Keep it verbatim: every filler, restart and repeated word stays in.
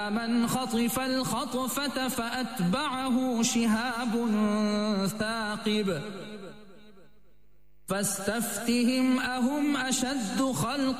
من خطف الخطفة فأتبعه شهاب ثاقب فاستفتهم أهم أشد خلقا